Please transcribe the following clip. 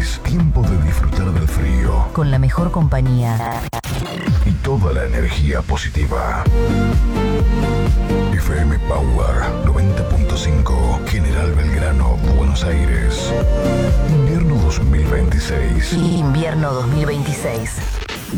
26. Tiempo de disfrutar del frío. Con la mejor compañía. Y toda la energía positiva. FM Power 90.5. General Belgrano, Buenos Aires. Invierno 2026. Invierno 2026.